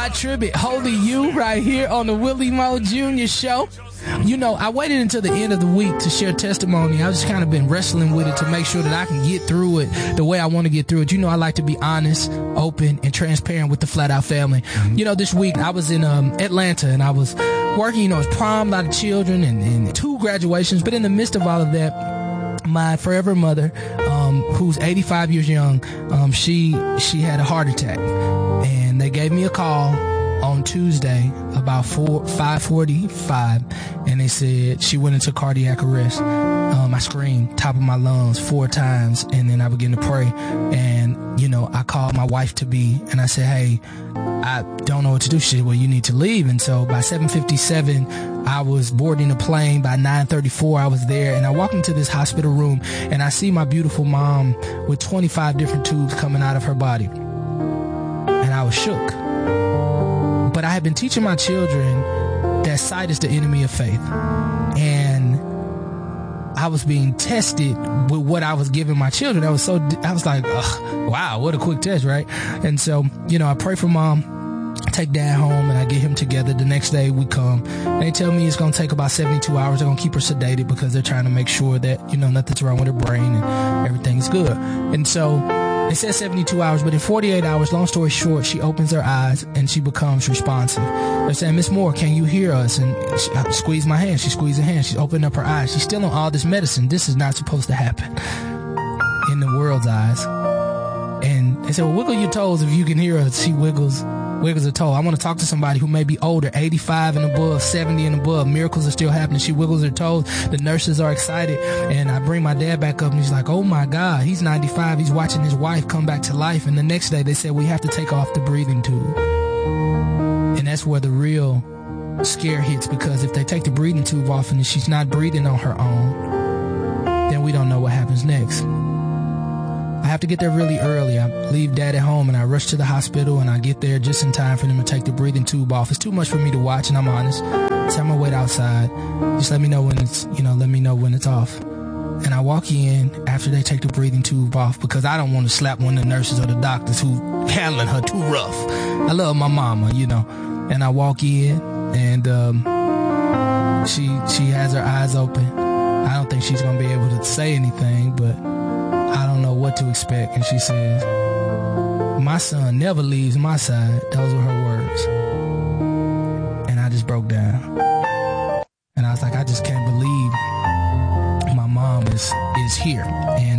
my tribute, Holy You, right here on the Willie Moe Jr. Show. You know, I waited until the end of the week to share testimony. I've just kind of been wrestling with it to make sure that I can get through it the way I want to get through it. You know, I like to be honest, open, and transparent with the Flat Out family. You know, this week I was in Atlanta and I was working, you know, it's prom, a lot of children and 2 graduations. But in the midst of all of that, my forever mother, who's 85 years young, she had a heart attack. And they gave me a call on Tuesday about 5:45, and they said she went into cardiac arrest. I screamed top of my lungs 4 times, and then I began to pray. And, you know, I called my wife-to-be, and I said, hey, I don't know what to do. She said, well, you need to leave. And so by 7:57, I was boarding a plane. By 9:34, I was there, and I walked into this hospital room, and I see my beautiful mom with 25 different tubes coming out of her body. And I was shook. But I had been teaching my children that sight is the enemy of faith. And I was being tested with what I was giving my children. I was like, wow, what a quick test, right? And so, you know, I pray for mom, take dad home, and I get him together. The next day we come. They tell me it's going to take about 72 hours. They're going to keep her sedated because they're trying to make sure that, you know, nothing's wrong with her brain and everything's good. And so they said 72 hours, but in 48 hours, long story short, she opens her eyes and she becomes responsive. They're saying, Miss Moore, can you hear us? And I squeeze my hand. She squeezed her hand. She's opened up her eyes. She's still on all this medicine. This is not supposed to happen in the world's eyes. And they said, well, wiggle your toes if you can hear us. She wiggles her toe. I want to talk to somebody who may be older, 85 and above, 70 and above. Miracles are still happening. She wiggles her toes. The nurses are excited. And I bring my dad back up and he's like, oh my God, he's 95. He's watching his wife come back to life. And the next day they said, we have to take off the breathing tube. And that's where the real scare hits, because if they take the breathing tube off and she's not breathing on her own, then we don't know what happens next. I have to get there really early. I leave dad at home and I rush to the hospital, and I get there just in time for them to take the breathing tube off. It's too much for me to watch, and I'm honest. So I'm gonna wait outside. Just let me know when it's off. And I walk in after they take the breathing tube off because I don't want to slap one of the nurses or the doctors who handling her too rough. I love my mama, you know. And I walk in and she has her eyes open. I don't think she's gonna be able to say anything, but I don't know what to expect. And she says, my son never leaves my side. Those were her words. And I just broke down. And I was like, I just can't believe my mom is here. And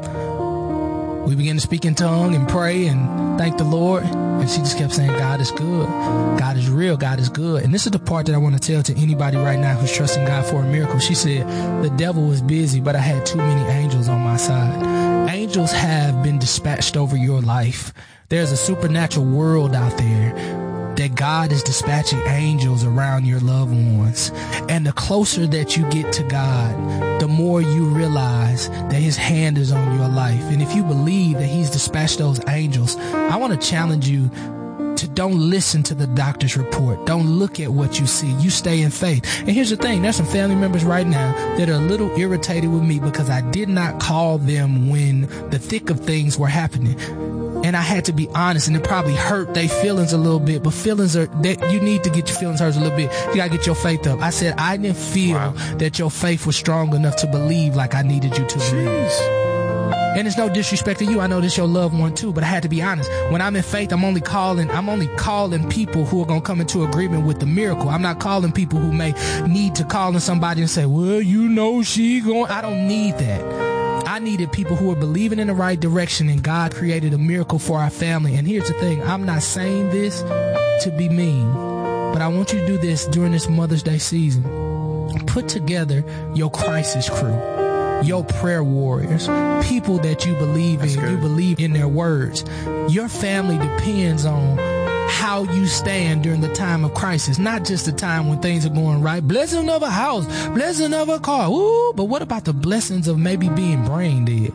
we began to speak in tongue and pray and thank the Lord. And she just kept saying, God is good. God is real. God is good. And this is the part that I want to tell to anybody right now who's trusting God for a miracle. She said, the devil was busy, but I had too many angels on my side. Angels have been dispatched over your life. There's a supernatural world out there that God is dispatching angels around your loved ones. And the closer that you get to God, the more you realize that his hand is on your life. And if you believe that he's dispatched those angels, I want to challenge you to don't listen to the doctor's report. Don't look at what you see. You stay in faith. And here's the thing. There's some family members right now that are a little irritated with me because I did not call them when the thick of things were happening. And I had to be honest, and it probably hurt their feelings a little bit, but feelings are that you need to get your feelings hurt a little bit. You gotta get your faith up. I said, I didn't feel that your faith was strong enough to believe like I needed you to believe. And it's no disrespect to you. I know this your loved one too, but I had to be honest. When I'm in faith, I'm only calling people who are going to come into agreement with the miracle. I'm not calling people who may need to call on somebody and say, well, you know, I don't need that. I needed people who were believing in the right direction, and God created a miracle for our family. And here's the thing. I'm not saying this to be mean, but I want you to do this during this Mother's Day season. Put together your crisis crew. Your prayer warriors, people that you believe in, you believe in their words. Your family depends on how you stand during the time of crisis, not just the time when things are going right. Blessing of a house, blessing of a car. Ooh, but what about the blessings of maybe being brain dead?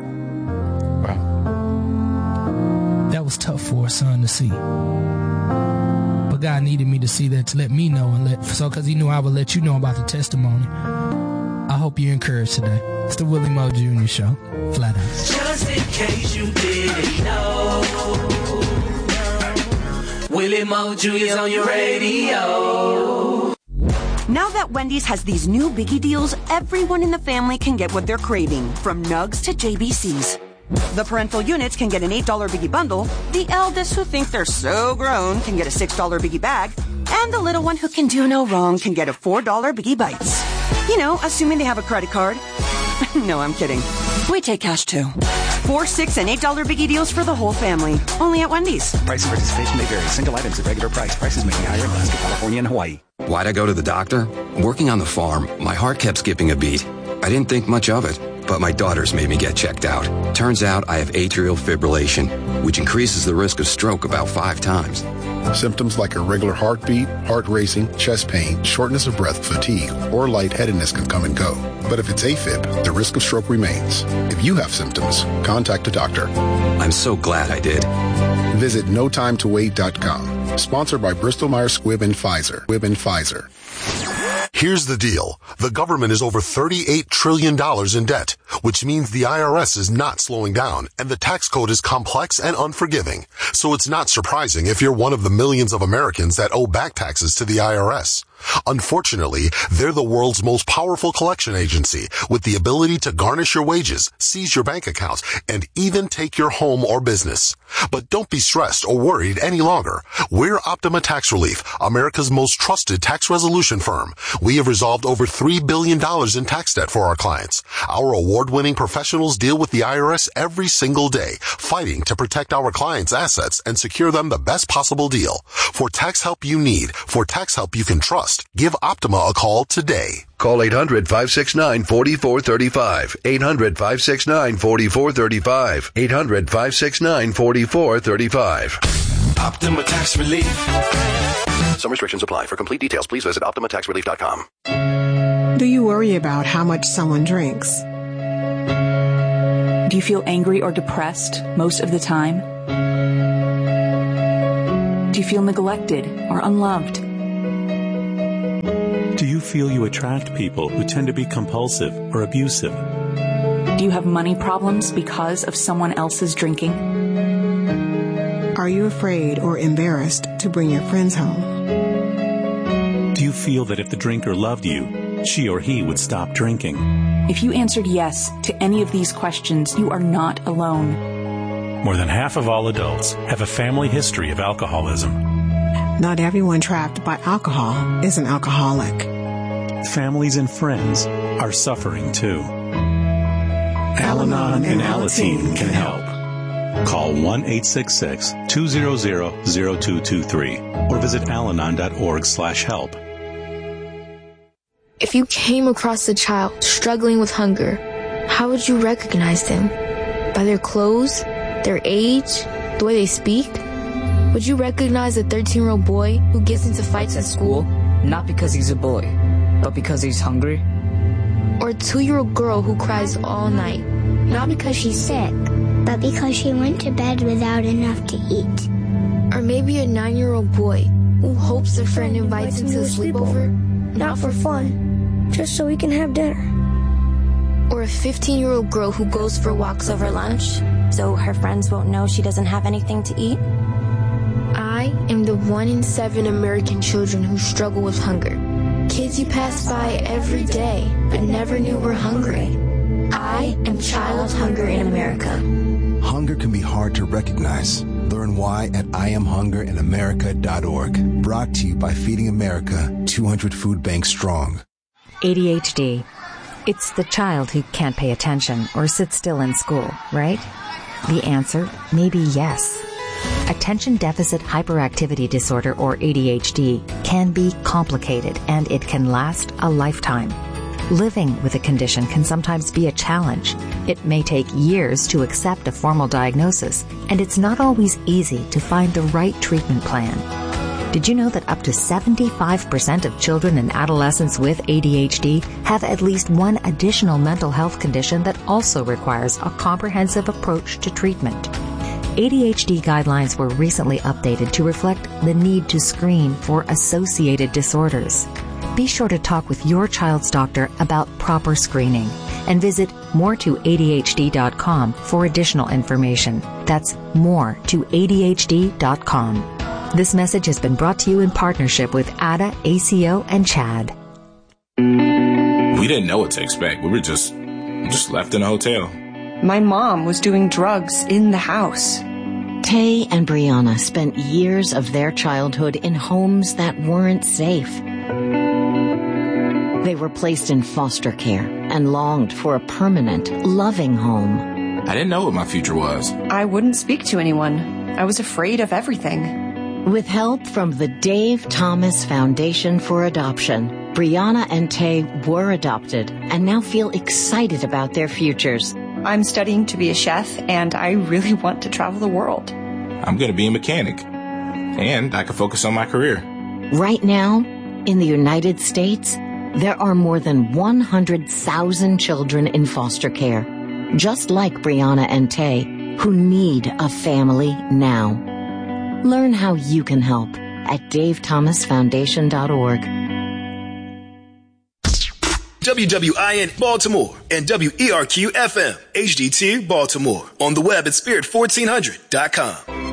Wow. That was tough for a son to see. But God needed me to see that to let me know, because he knew I would let you know about the testimony. I hope you're encouraged today. It's the Willie Moe Jr. Show. Flat out. Just in case you didn't know, Willie Mo Jr.'s on your radio. Now that Wendy's has these new biggie deals, everyone in the family can get what they're craving, from nugs to JBCs. The parental units can get an $8 biggie bundle, the eldest who think they're so grown can get a $6 biggie bag, and the little one who can do no wrong can get a $4 biggie bites. You know, assuming they have a credit card. No, I'm kidding. We take cash too. $4, $6, and $8 biggie deals for the whole family. Only at Wendy's. Price and participation may vary. Single items at regular price. Prices may be higher in Alaska, California, and Hawaii. Why'd I go to the doctor? Working on the farm, my heart kept skipping a beat. I didn't think much of it, but my daughters made me get checked out. Turns out I have atrial fibrillation, which increases the risk of stroke about 5 times. Symptoms like irregular heartbeat, heart racing, chest pain, shortness of breath, fatigue, or lightheadedness can come and go. But if it's AFib, the risk of stroke remains. If you have symptoms, contact a doctor. I'm so glad I did. Visit notimetowait.com. Sponsored by Bristol-Myers Squibb and Pfizer. Here's the deal. The government is over $38 trillion in debt, which means the IRS is not slowing down, and the tax code is complex and unforgiving. So it's not surprising if you're one of the millions of Americans that owe back taxes to the IRS. Unfortunately, they're the world's most powerful collection agency with the ability to garnish your wages, seize your bank accounts, and even take your home or business. But don't be stressed or worried any longer. We're Optima Tax Relief, America's most trusted tax resolution firm. We have resolved over $3 billion in tax debt for our clients. Our award-winning professionals deal with the IRS every single day, fighting to protect our clients' assets and secure them the best possible deal. For tax help you need, for tax help you can trust, give Optima a call today. Call 800-569-4435. 800-569-4435. 800-569-4435. Optima Tax Relief. Some restrictions apply. For complete details, please visit OptimaTaxRelief.com. Do you worry about how much someone drinks? Do you feel angry or depressed most of the time? Do you feel neglected or unloved? Do you feel you attract people who tend to be compulsive or abusive? Do you have money problems because of someone else's drinking? Are you afraid or embarrassed to bring your friends home? Do you feel that if the drinker loved you, she or he would stop drinking? If you answered yes to any of these questions, you are not alone. More than half of all adults have a family history of alcoholism. Not everyone trapped by alcohol is an alcoholic. Families and friends are suffering too. Al-Anon and Alateen can help. Call 1-866-200-0223 or visit alanon.org/help. If you came across a child struggling with hunger, how would you recognize them? By their clothes, their age, the way they speak? Would you recognize a 13-year-old boy who gets into fights at school? Not because he's a boy, but because he's hungry. Or a 2-year-old girl who cries all night? Not because she's sick, but because she went to bed without enough to eat. Or maybe a 9-year-old boy who hopes a friend invites him to a sleepover? Not for fun, just so we can have dinner. Or a 15-year-old girl who goes for walks over lunch? So her friends won't know she doesn't have anything to eat? I am the 1 in 7 American children who struggle with hunger. Kids you pass by every day, but never knew were hungry. I am Child Hunger in America. Hunger can be hard to recognize. Learn why at IamHungerInAmerica.org. Brought to you by Feeding America, 200 Food Banks Strong. ADHD. It's the child who can't pay attention or sit still in school, right? The answer may be yes. Attention Deficit Hyperactivity Disorder, or ADHD, can be complicated and it can last a lifetime. Living with a condition can sometimes be a challenge. It may take years to accept a formal diagnosis, and it's not always easy to find the right treatment plan. Did you know that up to 75% of children and adolescents with ADHD have at least one additional mental health condition that also requires a comprehensive approach to treatment? ADHD guidelines were recently updated to reflect the need to screen for associated disorders. Be sure to talk with your child's doctor about proper screening and visit moretoadhd.com for additional information. That's moretoadhd.com. This message has been brought to you in partnership with ADA, ACO, and CHAD. We didn't know what to expect. We were just left in a hotel. My mom was doing drugs in the house. Tay and Brianna spent years of their childhood in homes that weren't safe. They were placed in foster care and longed for a permanent, loving home. I didn't know what my future was. I wouldn't speak to anyone. I was afraid of everything. With help from the Dave Thomas Foundation for Adoption, Brianna and Tay were adopted and now feel excited about their futures. I'm studying to be a chef, and I really want to travel the world. I'm going to be a mechanic, and I can focus on my career. Right now, in the United States, there are more than 100,000 children in foster care, just like Brianna and Tay, who need a family now. Learn how you can help at davethomasfoundation.org. WWIN Baltimore and WERQ FM HD2 Baltimore. On the web at spirit1400.com.